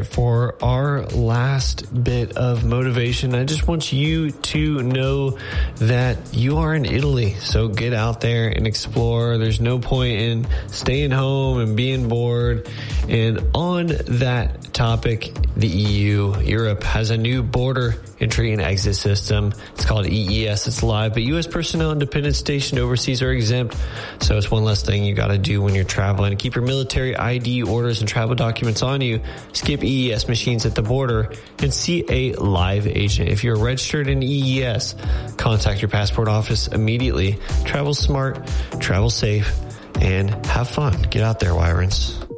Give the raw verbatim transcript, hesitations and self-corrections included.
right, for our last bit of motivation, I just want you to know that you are in Italy. So get out there and explore. There's no point in staying home and being bored. And on that topic, the E U, Europe, has a new border entry and exit system. It's called E E S. It's live, but U S personnel and dependents stationed overseas are exempt. So it's one less thing you got to do when you're traveling. Keep your military I D, orders, and travel documents on you. Skip E E S machines at the border and see a live agent. If you're registered in E E S, contact your passport office immediately. Travel smart, travel safe, and have fun. Get out there, Wyrens.